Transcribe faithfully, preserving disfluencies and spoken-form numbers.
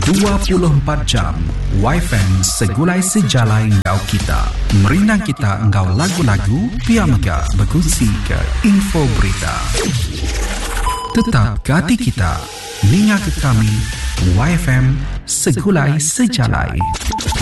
dua puluh empat jam Y F M segulai sejalai engkau kita. Merindang kita engkau lagu-lagu, pia mega berkongsi ke info berita. Tetap ke hati kita, ninga ke kami, Y F M segulai sejalai.